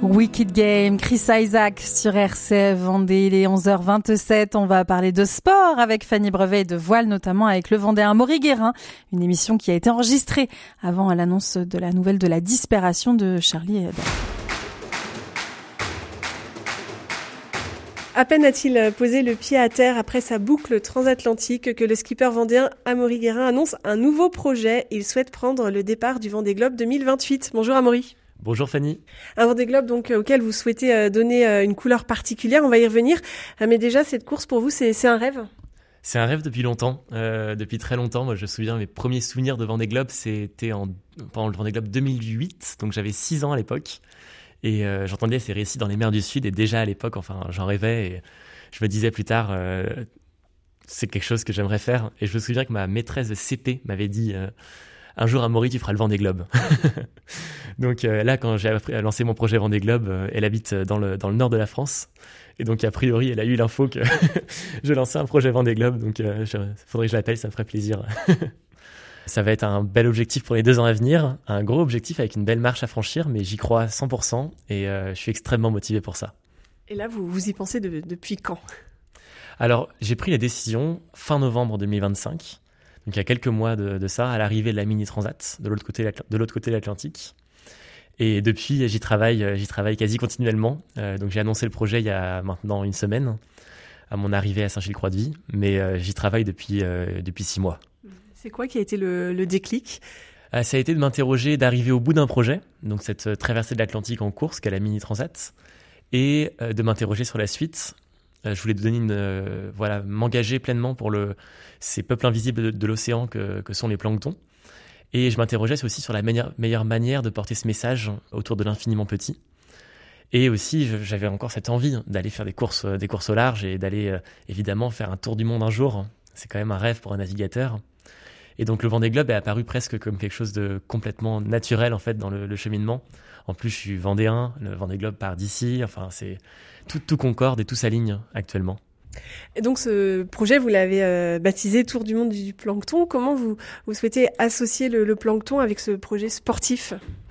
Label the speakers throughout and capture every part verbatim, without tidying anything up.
Speaker 1: Wicked Game, Chris Isaak sur R C F Vendée, il est onze heures vingt-sept. On va parler de sport avec Fanny Brevet et de voile, notamment avec le Vendéen Maury Guérin. Une émission qui a été enregistrée avant l'annonce de la nouvelle de la disparition de Charlie Hebdo.
Speaker 2: À peine a-t-il posé le pied à terre après sa boucle transatlantique que le skipper vendéen Amaury Guérin annonce un nouveau projet. Il souhaite prendre le départ du Vendée Globe deux mille vingt-huit. Bonjour Amaury.
Speaker 3: Bonjour Fanny.
Speaker 2: Un Vendée Globe donc auquel vous souhaitez donner une couleur particulière, on va y revenir. Mais déjà, cette course pour vous, c'est, c'est un rêve ?
Speaker 3: C'est un rêve depuis longtemps, euh, depuis très longtemps. Moi, je me souviens, mes premiers souvenirs de Vendée Globe, c'était en, pendant le Vendée Globe deux mille huit, donc j'avais six ans à l'époque. Et euh, j'entendais ces récits dans les mers du Sud, et déjà à l'époque, enfin, j'en rêvais. Et je me disais plus tard, euh, c'est quelque chose que j'aimerais faire. Et je me souviens que ma maîtresse de C P m'avait dit euh, un jour, Amaury, tu feras le Vendée Globe. Donc euh, là, quand j'ai appris à lancer mon projet Vendée Globe, euh, elle habite dans le, dans le nord de la France. Et donc, a priori, elle a eu l'info que je lançais un projet Vendée Globe. Donc, il euh, faudrait que je l'appelle, ça me ferait plaisir. Ça va être un bel objectif pour les deux ans à venir, un gros objectif avec une belle marche à franchir, mais j'y crois à cent pour cent et euh, je suis extrêmement motivé pour ça.
Speaker 2: Et là, vous, vous y pensez de, depuis quand ?
Speaker 3: Alors, j'ai pris la décision fin novembre deux mille vingt-cinq, donc il y a quelques mois de, de ça, à l'arrivée de la Mini Transat, de l'autre côté, de l'autre côté de l'Atlantique. Et depuis, j'y travaille, j'y travaille quasi continuellement. Euh, donc j'ai annoncé le projet il y a maintenant une semaine, à mon arrivée à Saint-Gilles-Croix-de-Vie, mais euh, j'y travaille depuis, euh, depuis six mois.
Speaker 2: C'est quoi qui a été le, le déclic ?
Speaker 3: euh, Ça a été de m'interroger, d'arriver au bout d'un projet, donc cette euh, traversée de l'Atlantique en course qu'est la Mini Transat, et euh, de m'interroger sur la suite. Euh, je voulais donner une, euh, voilà, m'engager pleinement pour le, ces peuples invisibles de, de l'océan que, que sont les planctons. Et je m'interrogeais aussi sur la meilleure, meilleure manière de porter ce message autour de l'infiniment petit. Et aussi, je, j'avais encore cette envie d'aller faire des courses, des courses au large et d'aller euh, évidemment faire un tour du monde un jour. C'est quand même un rêve pour un navigateur. Et donc le Vendée Globe est apparu presque comme quelque chose de complètement naturel en fait dans le, le cheminement. En plus, je suis vendéen, le Vendée Globe part d'ici. Enfin, c'est tout, tout concorde et tout s'aligne actuellement.
Speaker 2: Et donc ce projet, vous l'avez euh, baptisé Tour du monde du plancton. Comment vous, vous souhaitez associer le, le plancton avec ce projet sportif ?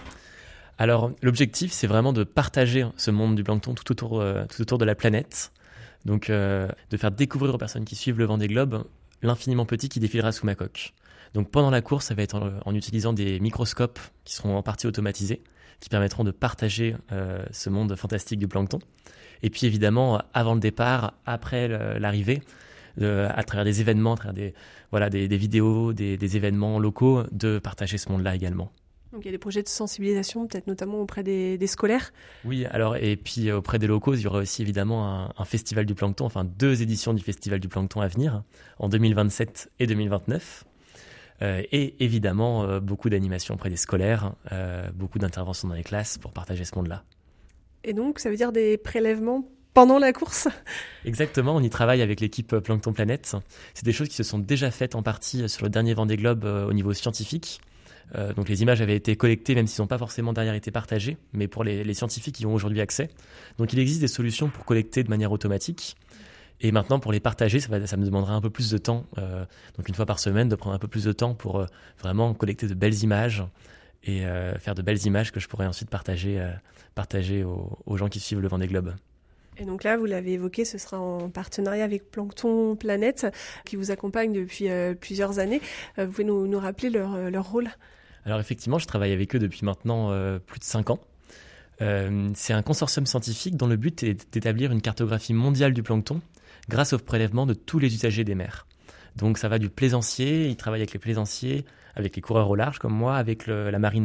Speaker 3: Alors l'objectif, c'est vraiment de partager ce monde du plancton tout autour, euh, tout autour de la planète. Donc euh, de faire découvrir aux personnes qui suivent le Vendée Globe l'infiniment petit qui défilera sous ma coque. Donc pendant la course, ça va être en, en utilisant des microscopes qui seront en partie automatisés, qui permettront de partager euh, ce monde fantastique du plancton. Et puis évidemment, avant le départ, après le, l'arrivée, de, à travers des événements, à travers des, voilà, des, des vidéos, des, des événements locaux, de partager ce monde-là également.
Speaker 2: Donc il y a des projets de sensibilisation, peut-être notamment auprès des, des scolaires ?
Speaker 3: Oui, alors et puis auprès des locaux, il y aura aussi évidemment un, un festival du plancton, enfin deux éditions du festival du plancton à venir, en deux mille vingt-sept et deux mille vingt-neuf. Euh, et évidemment, euh, beaucoup d'animations auprès des scolaires, euh, beaucoup d'interventions dans les classes pour partager ce monde-là.
Speaker 2: Et donc, ça veut dire des prélèvements pendant la course ?
Speaker 3: Exactement, on y travaille avec l'équipe Plancton Planète. C'est des choses qui se sont déjà faites en partie sur le dernier Vendée Globe euh, au niveau scientifique. Euh, donc les images avaient été collectées, même s'ils n'ont pas forcément derrière été partagées, mais pour les, les scientifiques qui ont aujourd'hui accès. Donc il existe des solutions pour collecter de manière automatique. Et maintenant, pour les partager, ça, va, ça me demandera un peu plus de temps, euh, donc une fois par semaine, de prendre un peu plus de temps pour euh, vraiment collecter de belles images et euh, faire de belles images que je pourrais ensuite partager, euh, partager aux, aux gens qui suivent le Vendée Globe.
Speaker 2: Et donc là, vous l'avez évoqué, ce sera en partenariat avec Plancton Planète, qui vous accompagne depuis euh, plusieurs années. Euh, vous pouvez nous, nous rappeler leur, leur rôle ?
Speaker 3: Alors effectivement, je travaille avec eux depuis maintenant euh, plus de cinq ans. Euh, c'est un consortium scientifique dont le but est d'établir une cartographie mondiale du plancton grâce au prélèvement de tous les usagers des mers. Donc ça va du plaisancier, ils travaillent avec les plaisanciers, avec les coureurs au large comme moi, avec le, la marine